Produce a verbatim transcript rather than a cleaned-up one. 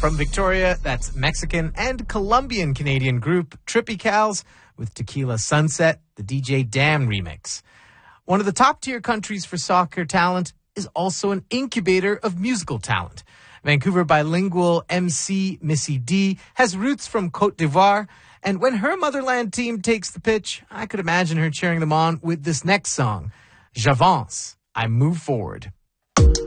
From Victoria, that's Mexican and Colombian Canadian group Tropicals with Tequila Sunset, the D J Dan remix. One of the top-tier countries for soccer talent is also an incubator of musical talent. Vancouver bilingual M C Missy D has roots from Côte d'Ivoire, and when her motherland team takes the pitch, I could imagine her cheering them on with this next song, J'avance, I Move Forward.